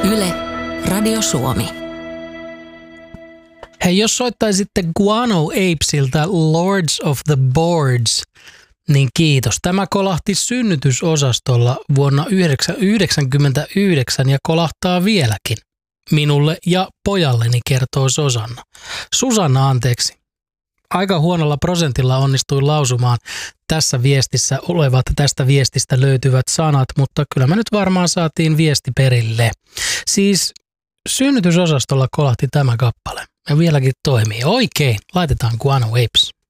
Yle, Radio Suomi. Hei, jos soittaisitte Guano Apesilta Lords of the Boards, niin kiitos. Tämä kolahti synnytysosastolla vuonna 1999 ja kolahtaa vieläkin. Minulle ja pojalleni, kertoo Susanna, anteeksi. Aika huonolla prosentilla onnistuin lausumaan tässä viestissä olevat tästä viestistä löytyvät sanat, mutta kyllä me nyt varmaan saatiin viesti perille. Siis synnytysosastolla kolahti tämä kappale ja vieläkin toimii. Oikein, laitetaan Guano Apes.